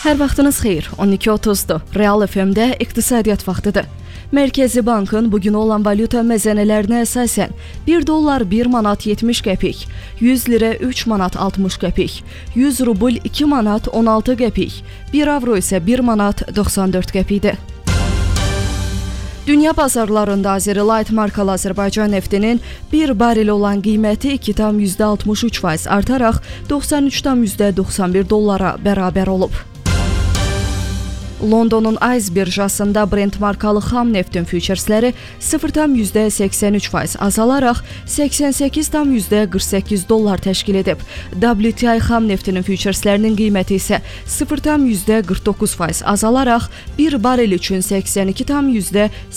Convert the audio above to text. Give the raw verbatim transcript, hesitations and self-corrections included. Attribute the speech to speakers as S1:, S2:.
S1: Hər vaxtınız xeyir. on iki otuzdur. Real F M-də iqtisadiyyat vaxtıdır. Mərkəzi Bankın bugün olan valyuta məzənələrinə əsasən bir dollar bir manat yetmiş qəpik, yüz lirə üç manat altmış qəpik, yüz rubl iki manat on altı qəpik, bir avro isə bir manat doxsan dörd qəpikdir. Dünya bazarlarında Azerlight markalı Azərbaycan neftinin bir barel olan qiyməti iki tam yüzdə altmış üç faiz artaraq doxsan üç tam yüzdə doxsan bir dollara bərabər olub. Londonun Ayz birjasında Brent markalı xam neftin füçersləri sıfır tam yüzdə səksən üç faiz azalaraq səksən səkkiz tam yüzdə qırx səkkiz dollar təşkil edib. W T I xam neftinin füçerslərinin qiyməti isə sıfır tam yüzdə qırx doqquz faiz azalaraq bir barel üçün səksən iki tam yüzdə